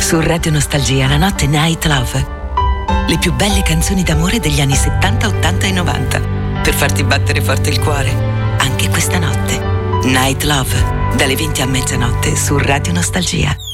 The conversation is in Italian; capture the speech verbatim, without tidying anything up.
Su Radio Nostalgia la notte Night Love. Le più belle canzoni d'amore degli anni settanta, ottanta e novanta. Per farti battere forte il cuore, anche questa notte. Night Love, dalle venti a mezzanotte su Radio Nostalgia.